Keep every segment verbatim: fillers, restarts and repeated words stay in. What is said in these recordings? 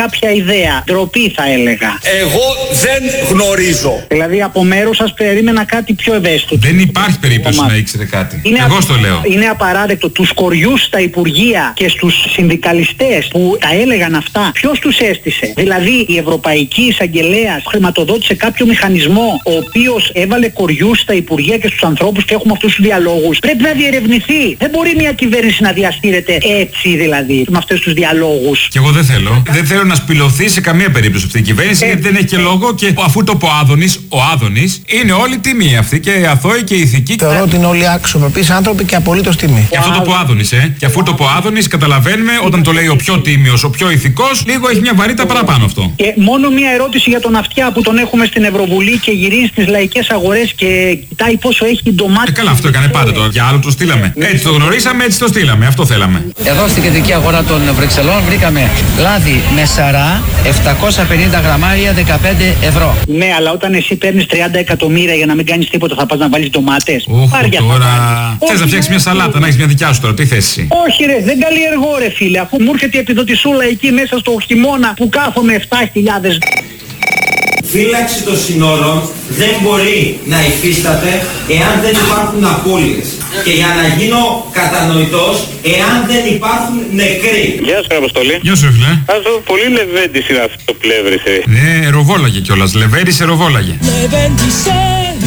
κάποια ιδέα. Ντροπή θα έλεγα. Εγώ δεν γνωρίζω. Δηλαδή από μέρους σας περίμενα κάτι πιο ευαίσθητο. Δεν υπάρχει περίπτωση να ήξερε κάτι. Είναι Εγώ α... στο λέω. Είναι απαράδεκτο τους κοριούς στα υπουργεία και στους συνδικαλιστές που τα έλεγαν αυτά. Ποιος τους έστησε? Δηλαδή η Ευρωπαϊκή Εισαγγελέας χρηματοδότησε κάποιο μηχανισμό ο οποίος έβαλε κοριούς στα υπουργεία και στους ανθρώπους και έχουμε αυτούς τους διαλόγους. Πρέπει να διερευνηθεί. Δεν μπορεί μια κυβέρνηση να διαστήρεται έτσι δηλαδή με αυτούς τους διαλόγους. Και εγώ δεν θέλω. Δεν θέλω να σπηλωθεί σε καμία περίπτωση αυτή η κυβέρνηση ε... γιατί δεν έχει και λόγο και αφού το πω Άδωνης, ο Άδωνης είναι όλοι τιμή αυτή και αθώοι και ηθικοί. Θεωρώ ότι είναι όλοι αξιοπρεπείς άνθρωποι και απολύτως τιμή. Και αυτό το πω Άδωνης, ε. Και αφού το πω Άδωνης, καταλαβαίνουμε όταν το λέει ο πιο τίμιος, ο πιο ηθικός, λίγο έχει μια βαρύτητα παραπάνω αυτό. Και μόνο μια ερώτηση για τον Αυτιά που τον έχουμε στην Ευρωβουλή και γυρίζει στις λαϊκές αγορές και κοιτάει πόσο έχει ντομάτι. Ε, καλά, αυτό έκανε πάντα το. Για άλλο το στείλαμε. Έτσι το γνωρίσαμε, έτσι το στείλαμε. Αυτό θέλαμε. Εδώ στην κεντρική αγορά των Βρυξελών βρήκαμε λάδι με σαρά επτακόσια πενήντα γραμμάρια δεκαπέντε ευρώ. Ναι, αλλά όταν εσύ παίρνεις τριάντα εκατομμύρια για να μην κάνεις τίποτα, θα πας να βάλεις ντομάτες. Όχι τώρα. Θες να φτιάξεις μια σαλάτα, να έχεις μια δικιά σου τώρα, τι θέση? Όχι ρε, δεν καλλιεργώ ρε φίλε, αφού μου έρχεται η επιδοτησούλα εκεί μέσα στο χειμώνα που κάθομαι επτά χιλιάδες. Φύλαξη των συνόρων δεν μπορεί να υφίσταται εάν δεν υπάρχουν απώλειες. Και για να γίνω κατανοητός, εάν δεν υπάρχουν νεκροί. Γεια σου, Αποστολή. Γεια σου, φίλε. Αυτό πολύ λεβέντης είναι αυτό το πλεύρησε. Ναι, ροβόλαγε κιόλας. Λεβέντησε, ροβόλαγε. Λεβέντησε,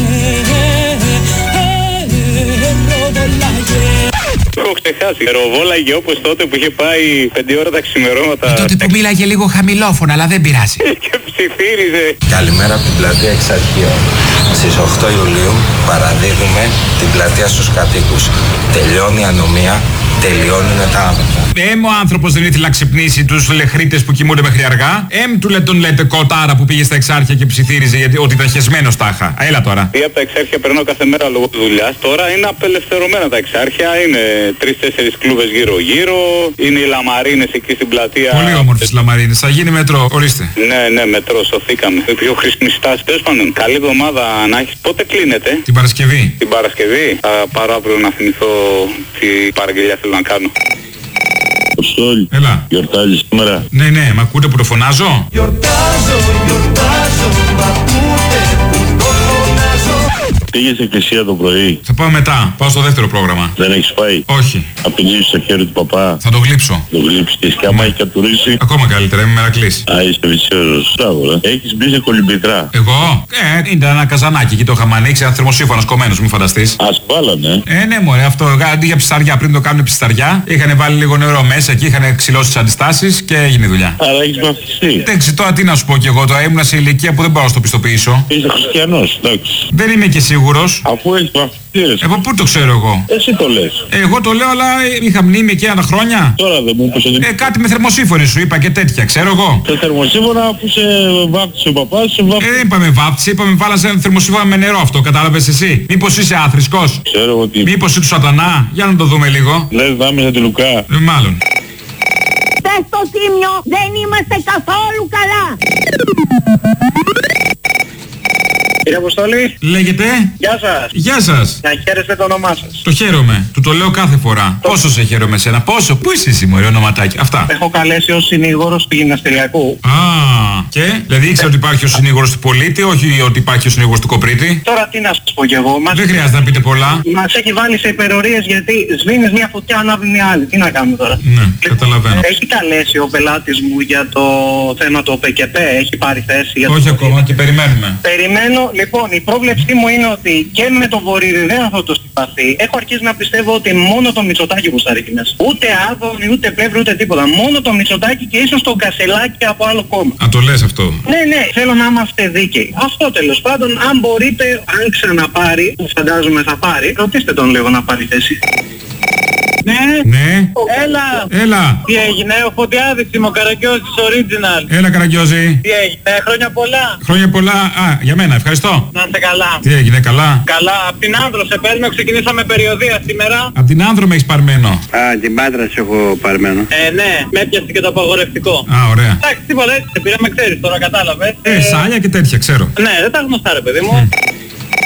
Το έχω ξεχάσει. Ροβόλαγε όπως τότε που είχε πάει πέντε ώρα τα ξημερώματα. Τότε που μίλαγε λίγο χαμηλόφωνα, αλλά δεν πειράζει. Και ψιθύριζε. Καλημέρα από την πλατεία Εξαρχείων. Στις οκτώ Ιουλίου παραδίδουμε την πλατεία στους κατοίκους. Τελειώνει η ανομία, τελειώνουν τα άμετρα. Εμ ο άνθρωπος δεν ήθελε να ξυπνήσει τους λεχρίτες που κοιμούνται μέχρι αργά. Εμ του λέει τον λέτε κοτάρα που πήγε στα Εξάρχεια και ψιθύριζε γιατί ότι ήταν χεσμένος τάχα. Έλα τώρα. Ή από τα Εξάρχεια περνάω κάθε μέρα λόγω του δουλειάς. Τώρα είναι απελευθερωμένα τα Εξάρχεια. Είναι τρεις-τέσσερις κλούβες γύρω-γύρω. Είναι οι λαμαρίνες εκεί στην πλατεία. Πολύ όμορφες λαμαρίνες. Θα γίνει μετρό. Ορίστε. Ναι, ναι, μετρό. Σωθήκαμε. Η πιο χρήσιμη στάση. Τέλος πάντων, καλή εβδομάδα να έχεις. Πότε κλείνετε? Την Παρασκευή. Την Παρασκευή. Θα πάρω αύριο να θυμηθώ τι παραγγελία θέλω να κάνω. Αποστόλη. Έλα. Γιορτάζεις σήμερα? Ναι, ναι, μ' ακούτε που το φωνάζω? Γιορτάζω, γιορτάζω, μ' ακούτε που το φωνάζω. Πήγες εκκλησία το πρωί? Θα πάω μετά. Πάω στο δεύτερο πρόγραμμα. Δεν έχεις πάει? Όχι. Απειλήσεις στο χέρι του παπά? Θα το γλύψω. Το γλύψεις και άμα έχει κατουρίσει? Ακόμα καλύτερα, είμαι μερακλής. Α, είσαι βυσιόζος. Μπράβο, ρε. Έχεις μπει σε κολυμπητρά? Εγώ? Ε, ήταν ένα καζανάκι εκεί το είχαμε ανοίξει, ένα θερμοσύφωνος κομμένος, μην φανταστείς. Ας βάλανε. Ε, ναι, μωρέ, αυτό αντί για ψαριά, πριν το κάνουν ψαριά, είχαν βάλει λίγο νερό μέσα και είχαν ξυλώσει τις αντιστάσεις και έγινε η δουλειά. Άρα έχεις βαφτιστεί? Εντάξει, τώρα τι να σου πω κι εγώ, τώρα ήμουν σε ηλικία που δεν μπορώ να στο πιστοποιήσω. Είσαι χριστιανός, εντάξει. Δεν είμαι και σίγουρος. Αφού έχεις βαφτιστεί. Εγώ πού το ξέρω εγώ? Εσύ το λες. Εγώ το λέω, αλλά είχα μνήμη και ένα χρόνια. Τώρα δεν μου είπες ότι... Ε, κάτι με θερμοσύφωνη σου είπα και τέτοια, ξέρω εγώ. Το θερμοσύμφωνα που σε βάφτισε ο παπάς, σε βάφτισε. Ε, δεν είπαμε βάφτισε, είπαμε βάλασε ένα θερμοσύφωνα με νερό αυτό, κατάλαβες εσύ? Μήπως είσαι άθρησκος? Ξέρω ότι... Μήπως είσαι του σατανά? Για να το δούμε λίγο. Λες δάμεσα τη Λουκά. Ε, μάλλον. Στο Τίμιο δεν είμαστε καθόλου καλά. Κύριε Αποστόλη. Λέγεται. Γεια σας. Γεια σας. Να χαίρεστε το όνομά σας. Το χαίρομαι. Του το λέω κάθε φορά. Το... Πόσο σε χαίρομαι σένα. Πόσο. Πού είσαι εσύ μωρέ ονοματάκι. Αυτά. Έχω καλέσει ως συνήγορος του γυμναστηριακού. Α, και. Δηλαδή ήξερα ότι υπάρχει ο συνήγορος του πολίτη, όχι ότι υπάρχει ο συνήγορος του κοπρίτη. Τώρα τι να σας πω κι εγώ. Μας... Δεν χρειάζεται να πείτε πολλά. Μας έχει βάλει σε υπερορίες γιατί σβήνεις μια φωτιά, ανάβει μια άλλη. Τι να κάνουμε τώρα. Ναι, καταλαβαίνω. Έχει καλέσει ο πελάτης μου για το θέμα το ΠΚΠ. Έχει πάρει θέση για το... Όχι ακόμα και περιμένουμε. Περιμένω. Λοιπόν, η πρόβλεψή μου είναι ότι και με το Βορύδι δεν θα το συμπαθεί. Έχω αρχίσει να πιστεύω ότι μόνο το Μητσοτάκη που σταρρίκει μέσα. Ούτε Άδωνη, ούτε Πλεύρη, ούτε τίποτα. Μόνο το Μητσοτάκη και ίσως τον Κασελάκη από άλλο κόμμα. Α, το λες αυτό. Ναι, ναι, θέλω να είμαστε δίκαιοι. Αυτό τέλος πάντων, αν μπορείτε, αν ξαναπάρει, που φαντάζομαι θα πάρει, ρωτήστε τον λίγο να πάρει θέση. Ναι. Ναι. Έλα. Έλα. Τι έγινε, ο Φωτιάδης είμαι, ο Καραγκιόζης original. Έλα Καραγκιόζη. Τι έγινε, χρόνια πολλά. Χρόνια πολλά. Α, για μένα, ευχαριστώ. Να είστε καλά. Τι έγινε, καλά. Καλά, απ' την Άνδρο σε παίρνω, ξεκινήσαμε περιοδία σήμερα. Απ' την Άνδρο με έχεις παρμένο. Α, την Πάτρα σε έχω παρμένο. Ε, ναι, με έπιασε και το απαγορευτικό. Α, ωραία. Εντάξει, τίποτα έτσι, σε πήραμε, ξέρεις, τώρα κατάλαβες. Ε, σάλια και τέτοια, ξέρω. Ναι, δεν τα γνωστά ρε παιδί μου.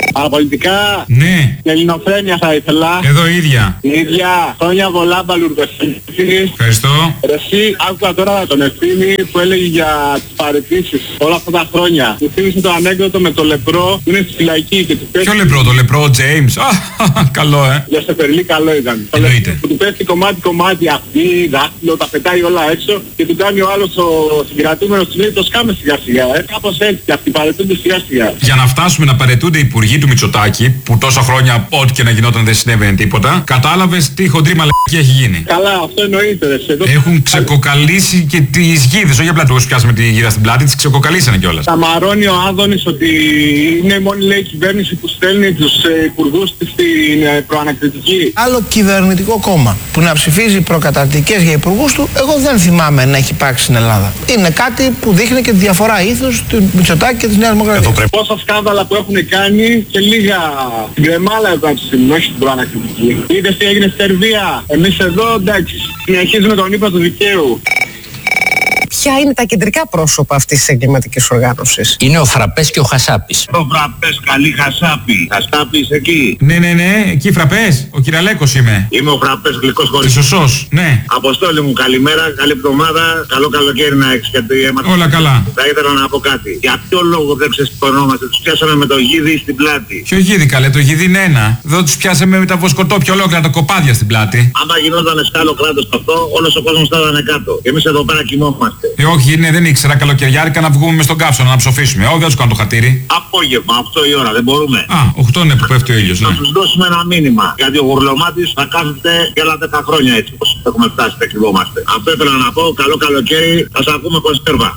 Παραπολιτικά. Ναι. Ελληνοφρένεια θα ήθελα. Εδώ ίδια. Η ίδια. Χρόνια πολλά, Μπαλουρδοσύνη. Ευχαριστώ. Εσύ, άκουγα τώρα τον Ευθύμη που έλεγε για τις παραιτήσεις όλα αυτά τα χρόνια. Μου θύμισε το ανέκδοτο με το λεπρό που είναι στη φυλακή και του πέφτει. Ποιο λεπρό, το λεπρό, ο Τζέιμς. Καλό, ε. Για Σεφερλί καλό ήταν. Εννοείται. Που του πέφτει κομμάτι-κομμάτι αυτή, δάχτυλο, τα πετάει όλα έξω και του κάνει ο άλλος ο συγκρατούμενος, του λέει το σκάμε σιγά-σιγά. Ε. Κάπως έτσι, και αυτοί παρετούνται σιγά-σιγά. Για να φτάσουμε να παρετούνται οι υπουργοί του Μητσοτάκη, που τόσα χρόνια ό,τι και να γινόταν δεν συνέβαινε τίποτα, κατάλαβες τι χοντρή μαλακία έχει γίνει. Καλά, αυτό εννοείται. Εδώ... Έχουν ξεκοκαλίσει και τις γίδες, όχι απλά τους πιάσαμε τη γίδα στην πλάτη, τις ξεκοκαλίσανε κιόλας. Θα μαρώνει ο Άδωνης ότι είναι η μόνη λέει κυβέρνηση που στέλνει τους ε, υπουργούς της στην ε, προανακριτική. Άλλο κυβερνητικό κόμμα που να ψηφίζει προκαταρτικές για υπουργούς του, εγώ δεν θυμάμαι να έχει υπάρξει στην Ελλάδα. Είναι κάτι που δείχνει και τη διαφορά ήθους του Μητσοτάκη και της Νέας Δημοκρατίας. Πόσα σκάνδαλα που έχουν κάνει και λίγα στην κρεμάλα εδώ από τη όχι στην προανακριτική. Είδες τι έγινε στη Σερβία. Εμείς εδώ εντάξει συνεχίζουμε τον ύπα του δικαίου. Ποια είναι τα κεντρικά πρόσωπα αυτής της εγκληματικής οργάνωσης? Είναι ο Φραπές και ο Χασάπης. Ο Φραπές, καλή Χασάπη. Χασάπης εκεί. Ναι, ναι, ναι, εκεί Φραπές. Ο Κυραλέκος είμαι. Είμαι ο Φραπές γλυκός χωρίς. Σωσός, ναι. Αποστόλη μου, καλημέρα, καλή εβδομάδα, καλό καλοκαίρι να έχεις γιατί έμαθα. Όλα καλά. Θα ήθελα να πω κάτι. Για ποιο λόγο δεν ξεσηκωνόμαστε, τους πιάσαμε με το γίδι στην πλάτη. Ποιο γίδι καλέ, το γίδι είναι ένα. Εδώ τους πιάσαμε με τα βοσκοτόπια ολόκληρα τα κοπάδια στην πλάτη. Άμα γινόταν σε άλλο κράτος αυτό, όλος ο κόσμος θα ήταν κάτω. Και εμείς εδώ πέρα κοιμόμαστε. Ε, όχι, ναι, δεν ήξερα καλοκαιριάρικα να βγούμε μες στον κάψονα να ψοφήσουμε. Όχι, δεν τους κάνω το χατήρι. Απόγευμα, αυτό η ώρα, δεν μπορούμε. Α, οκτώ είναι που πέφτει ο ήλιος, ναι. Θα τους δώσουμε ένα μήνυμα. Γιατί ο γουρλωμάτης θα κάθεται και άλλα δέκα χρόνια έτσι όπως έχουμε φτάσει και κρυβόμαστε. Αυτό ήθελα να πω, καλό καλοκαίρι, θα σας ακούμε κονσέρβα.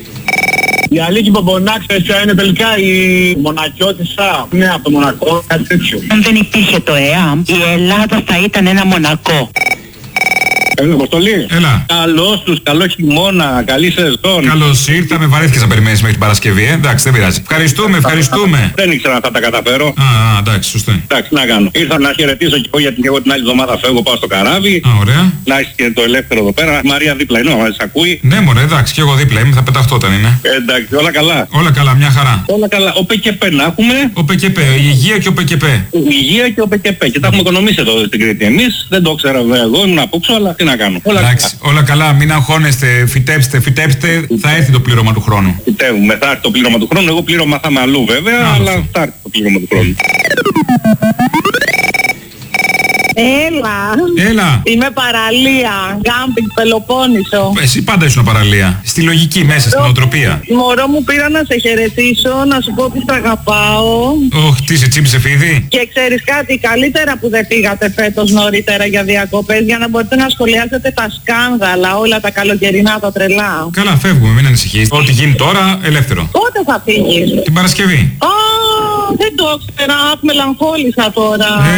Η Αλίκη Μπομπονάξα είναι τελικά η μονακιώτισσα. Ναι, από το Μονακό, κάτι τέτοιο. Αν δεν υπήρχε το ΕΑΜ, η Ελλάδα θα ήταν ένα Μονακό. Έλα, Αποστολή. Έλα. Καλώς τους, καλό χειμώνα, καλή σεζόν. Καλώς ήρθαμε, βαρέθηκες να περιμένεις μέχρι την Παρασκευή, ε. Εντάξει, δεν πειράζει. Ευχαριστούμε, ευχαριστούμε. Δεν ήξερα να θα τα καταφέρω. Α, α, εντάξει, σωστό. Εντάξει, να κάνω. Ήρθα να χαιρετήσω και εγώ γιατί και εγώ την άλλη εβδομάδα φεύγω, πάω στο καράβι. Α, ωραία. Να έχεις και το ελεύθερο εδώ πέρα. Η Μαρία δίπλα είναι, μας ακούει. Ναι, μωρέ, εντάξει, και εγώ δίπλα είμαι, θα πεταχτώ όταν είναι. Ε, εντάξει, όλα καλά. Όλα καλά, μια χαρά. Όλα καλά. Ο ΠΚΠ να έχουμε. Ο ΠΚΠ, η υγεία και ο ΠΚΠ. Η υγεία και ο ΠΚΠ. Και τα έχουμε οικονομήσει εδώ στην Κρήτη. Εμείς δεν το ήξερα βέβαια εγώ, ήμουν απόξω, αλλά τι να κάνω. Όλα εντάξει, όλα καλά, μην αγχώνεστε, φυτέψτε, φυτέψτε, θα έρθει το πλήρωμα του χρόνου. Φυτεύουμε, θα έρθει το πλήρωμα του χρόνου. Εγώ πλήρωμα θα είμαι αλλού βέβαια, Α, αλλά θα έρθει το πλήρωμα του χρόνου. Έλα. Έλα. Είμαι παραλία. Γκάμπινγκ Πελοπόννησο. Εσύ πάντα ήσουν παραλία. Στη λογική μέσα, στην οτροπία. Μωρό μου, πήρα να σε χαιρετήσω, να σου πω ότι σ' αγαπάω. Όχι, τι σε τσίπησε φίδι. Και ξέρεις κάτι, καλύτερα που δεν πήγατε φέτος νωρίτερα για διακοπές, για να μπορείτε να σχολιάσετε τα σκάνδαλα, όλα τα καλοκαιρινά, τα τρελά. Καλά, φεύγουμε, μην ανησυχείς. Ό,τι γίνει τώρα, ελεύθερο. Πότε θα φύγεις? Την Παρασκευή. Α, δεν το ήξερα, με λαγχόλησα τώρα.